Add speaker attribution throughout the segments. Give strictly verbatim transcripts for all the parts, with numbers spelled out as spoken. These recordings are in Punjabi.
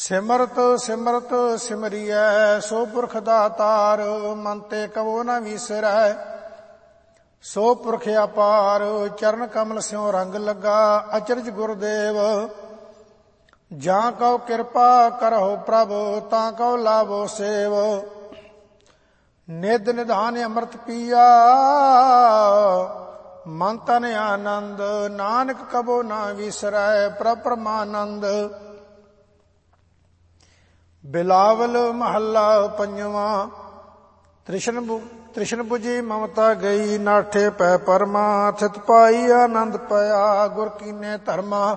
Speaker 1: ਸਿਮਰਤ ਸਿਮਰਤ ਸਿਮਰੀਐ ਸੋ ਪੁਰਖ ਦਾਤਾਰ, ਮਨ ਤੇ ਕਬੋ ਨ ਵੀਸਰੈ ਸੋ ਪੁਰਖ ਅਪਾਰ। ਚਰਨ ਕਮਲ ਸਿਉ ਰੰਗ ਲੱਗਾ ਅਚਰਜ ਗੁਰਦੇਵ, ਜਾਂ ਕਉ ਕਿਰਪਾ ਕਰਹੁ ਪ੍ਰਭ ਤਾਂ ਕਉ ਲਾਭੋ ਸੇਵ। ਨਿਧ ਨਿਧਾਨ ਅੰਮ੍ਰਿਤ ਪੀਆ ਮਨ ਤਨ ਆਨੰਦ, ਨਾਨਕ ਕਬੋ ਨ ਵੀਸਰੈ ਪ੍ਰਭ ਪਰਮਾਨੰਦ। ਬਿਲਾਵਲ ਮਹੱਲਾ ਪੰਜਵਾਂ। ਤ੍ਰਿਸ਼ਨ ਤ੍ਰਿਸ਼ਨ ਬੁਝੀ ਮਮਤਾ ਗਈ, ਨਾਠੇ ਪੈ ਪਰਮਾ ਥਿਤ ਪਾਈ ਆਨੰਦ ਪਿਆ। ਗੁਰ ਕੀਨੇ ਧਰਮਾ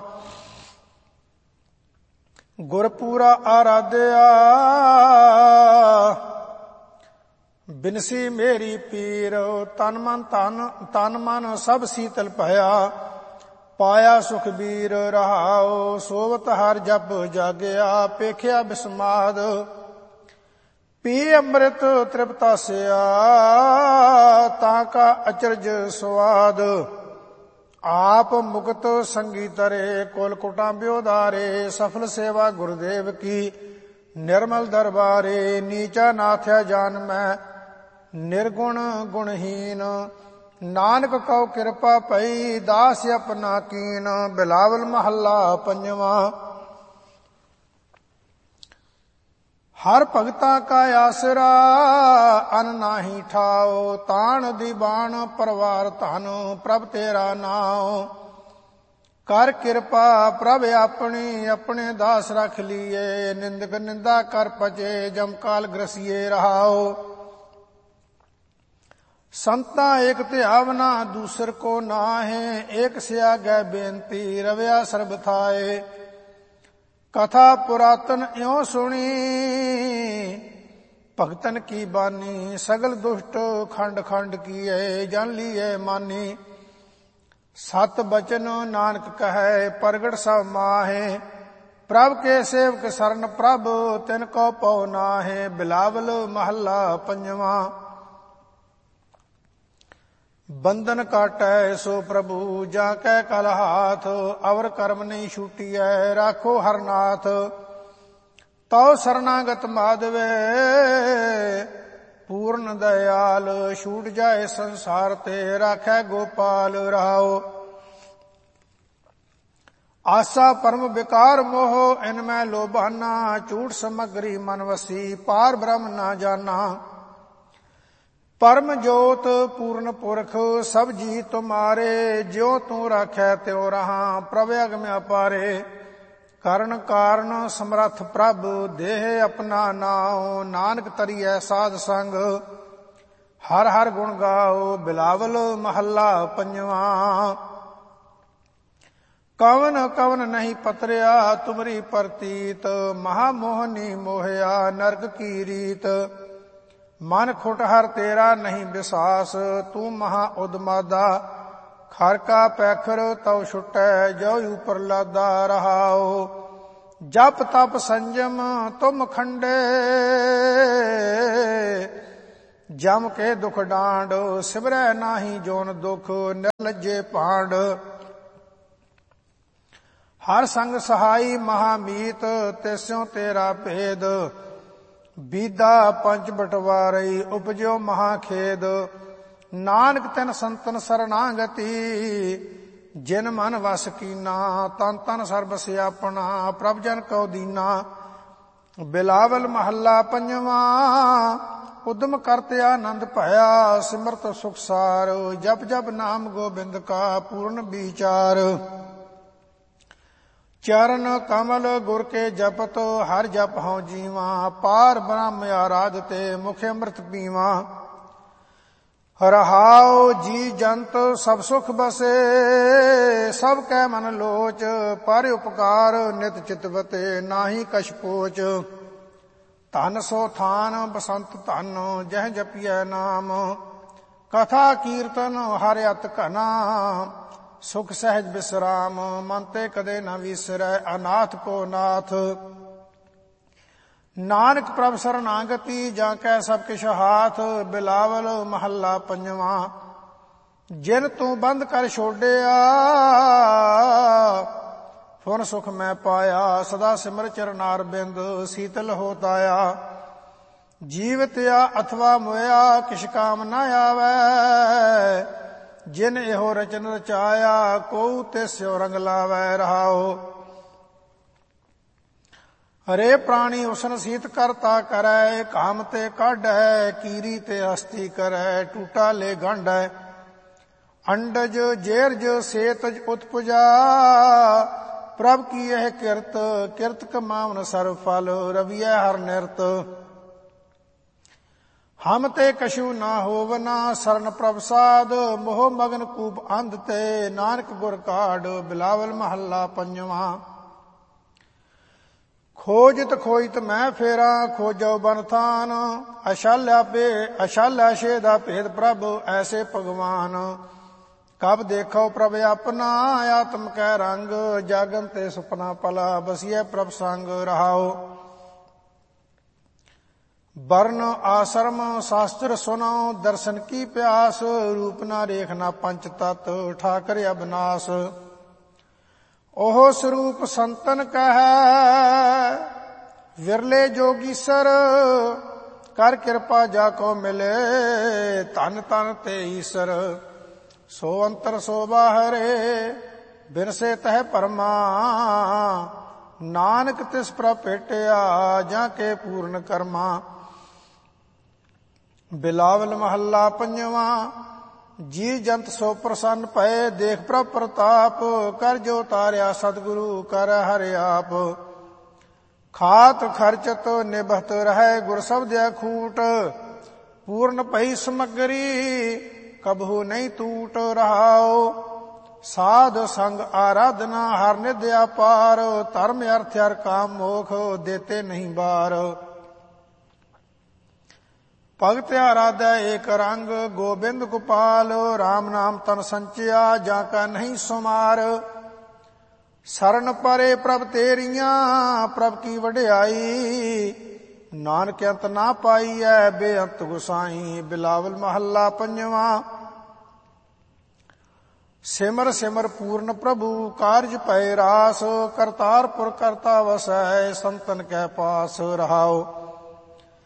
Speaker 1: ਗੁਰ ਪੂਰਾ ਆਰਾਧਿਆ, ਬਿਨਸੀ ਮੇਰੀ ਪੀਰ ਤਨ ਮਨ ਧਨ ਤਨ ਮਨ ਸਭ ਸੀਤਲ ਭਇਆ। ਪਾਇਆ ਸੁਖਬੀਰ ਰਹਾਉ ਸੋਵਤ ਹਰ ਜਪ ਜਾਗਿਆ, ਪੇਖਿਆ ਬਿਸਮਾਦ ਪੀ ਅੰਮ੍ਰਿਤ ਤ੍ਰਿਪਤਾਸਿਆ, ਤਾਂ ਕਾ ਅਚਰਜ ਸਵਾਦ। ਆਪ ਮੁਕਤ ਸੰਗੀ ਤਰੇ ਕੁਲ ਕੁਟਾਂ ਬਿਉਦਾਰੇ, ਸਫਲ ਸੇਵਾ ਗੁਰਦੇਵ ਕੀ ਨਿਰਮਲ ਦਰਬਾਰੇ। ਨੀਚਾ ਨਾਥਿਆ ਜਾਨ ਮੈਂ ਨਿਰਗੁਣ ਗੁਣਹੀਨ, ਨਾਨਕ ਕਉ ਕਿਰਪਾ ਪਈ ਦਾਸ ਆਪਣਾ ਕੀਨ। ਬਿਲਾਵਲ ਮਹੱਲਾ ਪੰਜਵਾਂ। ਹਰ ਭਗਤਾਂ ਕਾ ਆਸਰਾ ਅਨ ਨਾਹੀ ਠਾਓ, ਤਾਣ ਦੀਵਾਨ ਪਰਵਾਰ ਧਨ ਪ੍ਰਭ ਤੇਰਾ ਨਾਉ। ਕਰ ਕਿਰਪਾ ਪ੍ਰਭ ਆਪਣੀ ਆਪਣੇ ਦਾਸ ਰਖ ਲੀਏ, ਨਿੰਦਕ ਨਿੰਦਾ ਕਰ ਪਚੇ ਜਮ ਕਾਲ ਗ੍ਰਸੀਏ ਰਹਾਓ। ਸੰਤਾ ਏਕ ਧਿਆਵਨਾ ਦੂਸਰ ਕੋ ਨਾਹੇ, ਏਕ ਸਿਆਗੈ ਬੇਨਤੀ ਰਵਿਆ ਸਰਬ ਥਾਏ। ਕਥਾ ਪੁਰਾਤਨ ਇਉ ਸੁਣੀ ਭਗਤਨ ਕੀ ਬਾਨੀ, ਸਗਲ ਦੁਸ਼ਟ ਖੰਡ ਖੰਡ ਕੀਏ ਜਨ ਲੀਏ ਮਾਨੀ। ਸਤ ਬਚਨ ਨਾਨਕ ਕਹੈ ਪ੍ਰਗਟ ਸਭ ਮਾਹੇ, ਪ੍ਰਭ ਕੇ ਸੇਵਕ ਸਰਨ ਪ੍ਰਭ ਤਿਨ ਕੋ ਪਉ ਨਾਹੇ। ਬਿਲਾਵਲ ਮਹੱਲਾ ਪੰਜਵਾਂ। ਬੰਧਨ ਕਾਟੈ ਸੋ ਪ੍ਰਭੂ ਜਾਂ ਕੈ ਕਲ ਹਾਥ, ਅਵਰ ਕਰਮ ਨਹੀਂ ਛੂਟੀਐ ਰਾਖੋ ਹਰਨਾਥ। ਤਉ ਸਰਨਾਗਤ ਮਾਧਵੇ ਪੂਰਨ ਦਇਆਲ, ਛੂਟ ਜਾਏ ਸੰਸਾਰ ਤੇ ਰਾਖੈ ਗੋਪਾਲ ਰਹਾਓ। ਆਸਾ ਪਰਮ ਵਿਕਾਰ ਮੋਹ ਇਨ ਮੈਂ ਲੋਭਾਨਾ, ਝੂਠ ਸਮਗਰੀ ਮਨ ਵਸੀ ਪਾਰ ਬ੍ਰਹਮ ਨਾ ਜਾਨਾ। ਪਰਮ ਜੋਤ ਪੂਰਨ ਪੁਰਖ ਸਭ ਜੀ ਤੁਮਾਰੇ, ਜਿਉ ਤੂੰ ਰਾਖੈ ਤਿਉ ਰਹਾ ਪ੍ਰਭ ਅਗਮ ਅਪਾਰੇ। ਕਰਨ ਕਾਰਨ ਸਮਰੱਥ ਪ੍ਰਭ ਦੇਹ ਆਪਣਾ ਨਾਉ, ਨਾਨਕ ਤਰੀਐ ਸਾਧ ਸੰਗ ਹਰ ਹਰ ਗੁਣ ਗਾਓ। ਬਿਲਾਵਲ ਮਹੱਲਾ ਪੰਜਵਾਂ। ਕਵਨ ਕਵਨ ਨਹੀਂ ਪਤਰਿਆ ਤੁਮਰੀ ਪ੍ਰਤੀਤ, ਮਹਾ ਮੋਹਨੀ ਮੋਹਿਆ ਨਰਕ ਕੀ ਰੀਤ। ਮਨ ਖੁਟ ਹਰ ਤੇਰਾ ਨਹੀਂ ਵਿਸਾਸ, ਤੂੰ ਮਹਾ ਉਦਮਾਦਾ ਖਰ ਕਾ ਪੈਖਰ ਤਉ ਛੁਟੈ ਜੋ ਉਪਰ ਲਾਦਾ ਰਹਾਓ। ਜਪ ਤਪ ਸੰਜਮ ਤੁਮ ਖੰਡੇ, ਜਮ ਕੇ ਦੁਖ ਡਾਂਡ ਸਿਮਰੈ ਨਾਹੀ ਜੋਨ ਦੁਖ ਨਿਰਲਜੇ ਭਾਂਡ। ਹਰ ਸੰਗ ਸਹਾਈ ਮਹਾਮੀਤ ਤਿਸਿਉ ਤੇਰਾ ਭੇਦ, ਬੀਦਾ ਪੰਜ ਬਟਵਾਰਈ ਉਪਜਿਓ ਮਹਾ ਖੇਦ। ਨਾਨਕ ਤਿਨ ਸੰਤਨ ਸਰਨਾਗਤੀ, ਜਿਨ ਮਨ ਵਸ ਕੀਨਾ ਤਨ ਤਨ ਸਰਬ ਸਿਆਪਣਾ ਪ੍ਰਭ ਜਨ ਕਉ ਦੀਨਾ। ਬਿਲਾਵਲ ਮਹੱਲਾ ਪੰਜਵਾਂ। ਉਦਮ ਕਰਤ ਆਨੰਦ ਭਇਆ ਸਿਮਰਤ ਸੁਖਸਾਰ, ਜਪ ਜਪ ਨਾਮ ਗੋਬਿੰਦ ਕਾ ਪੂਰਨ ਵਿਚਾਰ। ਚਰਨ ਕਮਲ ਗੁਰ ਕੇ ਜਪਤ ਹਰ ਜਪ ਹਉ ਜੀਵਾ, ਪਾਰ ਬ੍ਰਹਮ ਆਰਾਧ ਤੇ ਮੁਖ ਅੰਮ੍ਰਿਤ ਪੀਵਾ। ਰਹਾਉ ਜੀ ਜੰਤ ਸਭ ਸੁਖ ਬਸੇ, ਸਭ ਕੈ ਮਨ ਲੋਚ ਪਰ ਉਪਕਾਰ ਨਿਤ ਚਿਤਵਤੇ ਨਾਹੀ ਕਛ ਪੋਚ। ਧਨ ਸੋ ਥਾਨ ਬਸੰਤ ਧਨ ਜਹ ਜਪੀਐ ਨਾਮ, ਕਥਾ ਕੀਰਤਨ ਹਰਿ ਅਤ ਘਨਾ ਸੁਖ ਸਹਿਜ ਬਿਸਰਾਮ। ਮਨ ਤੇ ਕਦੇ ਨ ਵੀਸਰੈ ਅਨਾਥ ਕੋ ਨਾਥ। ਨਾਨਕ ਪ੍ਰਭ ਸਰਨਾਗਤੀ ਜਾਂ ਕੈ ਸਭ ਕਿਛ ਹਾਥ। ਬਿਲਾਵਲ ਮਹੱਲਾ ਪੰਜਵਾਂ। ਜਿਨ ਤੂੰ ਬੰਦ ਕਰ ਛੋਡਿਆ ਫੁਨ ਸੁਖ ਮੈਂ ਪਾਇਆ, ਸਦਾ ਸਿਮਰ ਚਰਨਾਰ ਬਿੰਦ, ਸੀਤਲ ਹੋਤ ਆਇਆ। ਜੀਵਤ ਆ ਅਥਵਾ ਮੋਇਆ, ਕਿਛ ਕਾਮ ਨਾ ਆਵੈ, ਜਿਨ ਇਹੋ ਰਚਨ ਰਚਾਇਆ, ਕੋਉ ਤਿਸਿਓ ਰੰਗ ਲਾਵੈ। ਰਹਾਉ ਹਰੇ ਪ੍ਰਾਣੀ ਉਸਨ ਸੀਤ ਕਰਤਾ ਕਰੈ, ਕਾਮ ਤੇ ਕਾਢੈ, ਕੀਰੀ ਤੇ ਹਸਤੀ ਕਰੈ, ਟੂਟਾ ਲੈ ਗੰਢੈ। ਅੰਡਜ ਜੇਰਜ ਸੇਤਜ ਉਤਪੁਜਾ, ਪ੍ਰਭ ਕੀ ਇਹ ਕਿਰਤ, ਕਿਰਤ ਕਮਾਵਨ ਸਰਬ ਫਲ, ਰਵੀਐ ਹਰ ਨਿਰਤ। ਹਮ ਤੇ ਕਛੂ ਨਾ ਹੋਵਨਾ, ਸਰਨ ਪ੍ਰਭ ਸਾਧ, ਮੋਹ ਮਗਨ ਕੂਪ ਅੰਧ ਤੇ, ਨਾਨਕ ਗੁਰ ਕਾਢ। ਬਿਲਾਵਲ ਮਹੱਲਾ ਪੰਜਵਾਂ। ਖੋਜਿਤ ਖੋਜਿਤ ਮੈਂ ਫੇਰਾ, ਖੋਜੋ ਬਨ ਥਾਨ, ਅਸ਼ਾਲਿਆ ਪੇ ਅਸ਼ਾਲਿਆ ਛੇਦਾ ਭੇਦ ਪ੍ਰਭ, ਐਸੇ ਭਗਵਾਨ। ਕਬ ਦੇਖੋ ਪ੍ਰਭ ਆਪਣਾ, ਆਤਮ ਕੈ ਰੰਗ, ਜਾਗਨ ਤੇ ਸੁਪਨਾ ਪਲਾ, ਬਸੀਐ ਪ੍ਰਭ ਸੰਗ। ਰਹਾਉ ਵਰਨ ਆਸ਼ਰਮ ਸ਼ਾਸਤਰ ਸੁਨੋ, ਦਰਸ਼ਨ ਕੀ ਪਿਆਸ, ਰੂਪ ਨਾ ਰੇਖਨਾ ਪੰਚ ਤਤ, ਠਾਕਰ ਅਬਨਾਸ। ਉਹ ਸਰੂਪ ਸੰਤਨ ਕਹੈ, ਵਿਰਲੇ ਜੋਗੀਸਰ, ਕਰ ਕਿਰਪਾ ਜਾ ਕੋ ਮਿਲੇ, ਧਨ ਤਨ ਤੇ ਈਸਰ। ਸੋ ਅੰਤਰ ਸੋ ਬਾਹਰੇ, ਬਿਨਸੇ ਤਹਿ ਪਰਮਾ, ਨਾਨਕ ਤਿਸ ਪ੍ਰਭ ਭੇਟਿਆ, ਜਾਂ ਕੇ ਪੂਰਨ ਕਰਮਾ। ਬਿਲਾਵਲ ਮਹੱਲਾ ਪੰਜਵਾਂ। ਜੀ ਜੰਤ ਸੋ ਪ੍ਰਸੰਨ ਭਏ, ਦੇਖ ਪ੍ਰਭ ਪ੍ਰਤਾਪ, ਕਰ ਜੋ ਤਾਰਿਆ ਸਤਿਗੁਰੂ, ਕਰ ਹਰਿ ਆਪ। ਖਾਤ ਖਰਚਤ ਨਿਭਤ ਰਹਿ, ਗੁਰ ਸਬਦਿਆ ਖੂਟ, ਪੂਰਨ ਭਈ ਸਮਗਰੀ, ਕਬਹੂ ਨਹੀਂ ਟੂਟ। ਰਹਾਉ ਸਾਧ ਸੰਗ ਆਰਾਧਨਾ, ਹਰ ਨਿਧ ਅਪਾਰ, ਧਰਮ ਅਰਥ ਹਰ ਕਾਮ ਮੋਖ, ਦੇਤੇ ਨਹੀਂ ਬਾਰ। ਭਗਤ ਆਰਾਧੈ ਏਕ ਰੰਗ, ਗੋਬਿੰਦ ਗੋਪਾਲ, ਰਾਮ ਨਾਮ ਤਨ ਸੰਚਿਆ, ਜਾਂ ਕਾ ਨਹੀਂ ਸੁਮਾਰ। ਸਰਨ ਪਰੇ ਪ੍ਰਭ ਤੇਰੀਆਂ, ਪ੍ਰਭ ਕੀ ਵਡਿਆਈ, ਨਾਨਕ ਅੰਤ ਨਾ ਪਾਈਐ, ਬੇਅੰਤ ਗੁਸਾਈ। ਬਿਲਾਵਲ ਮਹੱਲਾ ਪੰਜਵਾਂ। ਸਿਮਰ ਸਿਮਰ ਪੂਰਨ ਪ੍ਰਭੂ, ਕਾਰਜ ਪਏ ਰਾਸ, ਕਰਤਾਰਪੁਰ ਕਰਤਾ ਵਸੈ, ਸੰਤਨ ਕੈ ਪਾਸ। ਰਹਾਉ